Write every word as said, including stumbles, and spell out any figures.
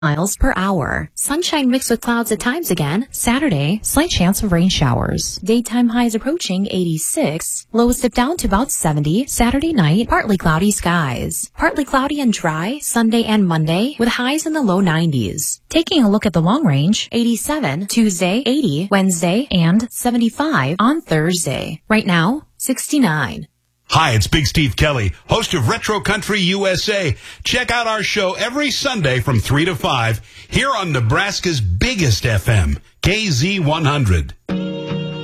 miles per hour. Sunshine mixed with clouds at times again. Saturday, slight chance of rain showers. Daytime highs approaching eighty-six. Lows dip down to about seventy. Saturday night, partly cloudy skies. Partly cloudy and dry Sunday and Monday with highs in the low nineties. Taking a look at the long range, eighty-seven Tuesday, eighty Wednesday, and seventy-five on Thursday. Right now, sixty-nine. Hi, it's Big Steve Kelly, host of Retro Country U S A. Check out our show every Sunday from three to five here on Nebraska's biggest F M, K Z one hundred.